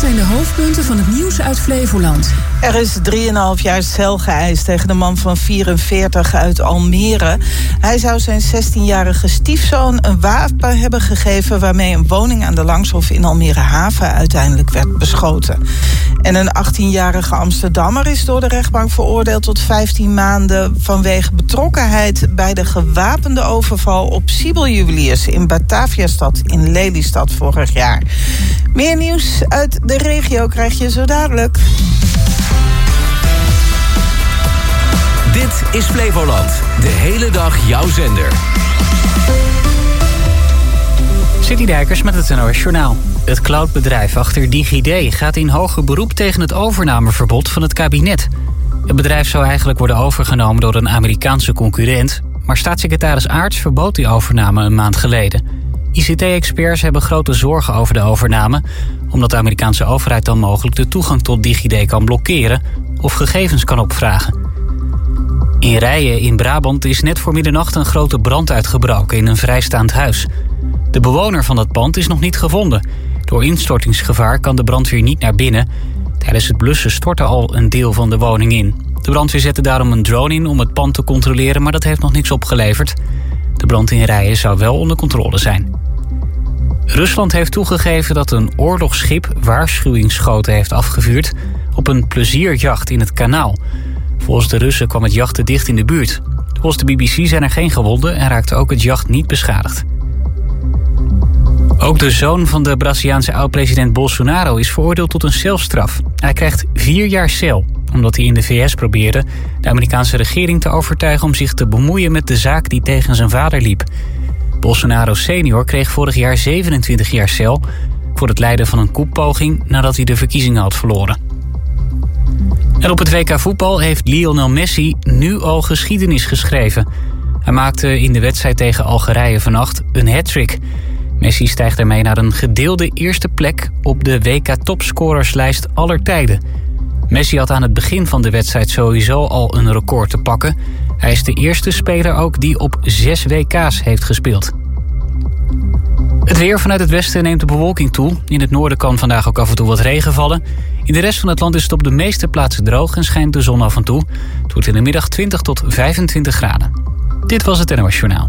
zijn de hoofdpunten van het nieuws uit Flevoland. Er is 3,5 jaar cel geëist tegen de man van 44 uit Almere. Hij zou zijn 16-jarige stiefzoon een wapen hebben gegeven waarmee een woning aan de Langshof in Almere Haven uiteindelijk werd beschoten. En een 18-jarige Amsterdammer is door de rechtbank veroordeeld tot 15 maanden... vanwege betrokkenheid bij de gewapende overval op Siebel-juweliers in Bataviastad in Lelystad vorig jaar. Meer nieuws uit de regio krijg je zo dadelijk. Dit is Flevoland. De hele dag jouw zender. Citydijkers met het NOS Journaal. Het cloudbedrijf achter DigiD gaat in hoger beroep tegen het overnameverbod van het kabinet. Het bedrijf zou eigenlijk worden overgenomen door een Amerikaanse concurrent, maar staatssecretaris Aarts verbood die overname een maand geleden. ICT-experts hebben grote zorgen over de overname, omdat de Amerikaanse overheid dan mogelijk de toegang tot DigiD kan blokkeren of gegevens kan opvragen. In Rijen in Brabant is net voor middernacht een grote brand uitgebroken in een vrijstaand huis. De bewoner van dat pand is nog niet gevonden. Door instortingsgevaar kan de brandweer niet naar binnen. Tijdens het blussen stortte al een deel van de woning in. De brandweer zette daarom een drone in om het pand te controleren, maar dat heeft nog niks opgeleverd. De brand in Rijen zou wel onder controle zijn. Rusland heeft toegegeven dat een oorlogsschip waarschuwingsschoten heeft afgevuurd op een plezierjacht in het kanaal. Volgens de Russen kwam het jacht te dicht in de buurt. Volgens de BBC zijn er geen gewonden en raakte ook het jacht niet beschadigd. Ook de zoon van de Braziliaanse oud-president Bolsonaro is veroordeeld tot een celstraf. Hij krijgt 4 jaar cel, omdat hij in de VS probeerde de Amerikaanse regering te overtuigen om zich te bemoeien met de zaak die tegen zijn vader liep. Bolsonaro senior kreeg vorig jaar 27 jaar cel voor het leiden van een koepoging nadat hij de verkiezingen had verloren. En op het WK voetbal heeft Lionel Messi nu al geschiedenis geschreven. Hij maakte in de wedstrijd tegen Algerije vannacht een hat-trick. Messi stijgt daarmee naar een gedeelde eerste plek op de WK-topscorerslijst aller tijden. Messi had aan het begin van de wedstrijd sowieso al een record te pakken. Hij is de eerste speler ook die op 6 WK's heeft gespeeld. Het weer vanuit het westen neemt de bewolking toe. In het noorden kan vandaag ook af en toe wat regen vallen. In de rest van het land is het op de meeste plaatsen droog en schijnt de zon af en toe. Het wordt in de middag 20 tot 25 graden. Dit was het NOS Journaal.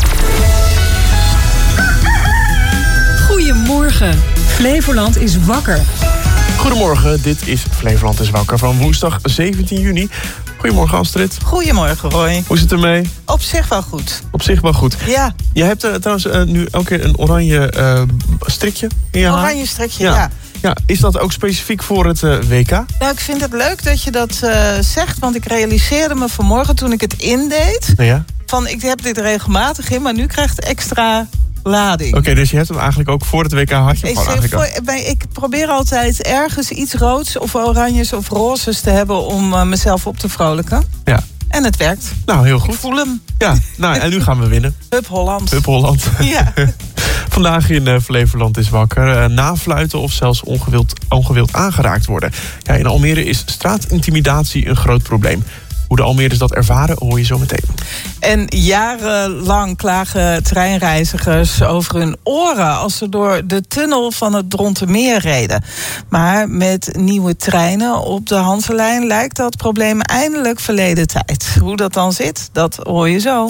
Goedemorgen. Flevoland is wakker. Goedemorgen, dit is Flevoland is wakker van woensdag 17 juni. Goedemorgen Astrid. Goedemorgen Roy. Hoe is het ermee? Op zich wel goed. Op zich wel goed. Ja. Jij hebt trouwens nu elke keer een oranje strikje in je haar. Oranje strikje, ja. Ja, is dat ook specifiek voor het WK? Nou, ik vind het leuk dat je dat zegt, want ik realiseerde me vanmorgen toen ik het indeed. Ja. Van ik heb dit regelmatig in, maar nu krijgt het extra lading. Oké, dus je hebt hem eigenlijk ook voor het WK had je hem gewoon eigenlijk ik probeer altijd ergens iets roods of oranjes of rozes te hebben om mezelf op te vrolijken. Ja. En het werkt. Nou, heel goed. Ik voel hem. Ja, nou, en nu gaan we winnen. Hup Holland. Hup Holland. Ja. Vandaag in Flevoland is wakker. Nafluiten of zelfs ongewild aangeraakt worden. Ja, in Almere is straatintimidatie een groot probleem. Hoe de Almeerders dat ervaren, hoor je zo meteen. En jarenlang klagen treinreizigers over hun oren als ze door de tunnel van het Drontermeer reden. Maar met nieuwe treinen op de Hanselijn lijkt dat probleem eindelijk verleden tijd. Hoe dat dan zit, dat hoor je zo.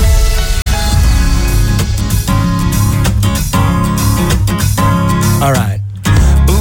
All right.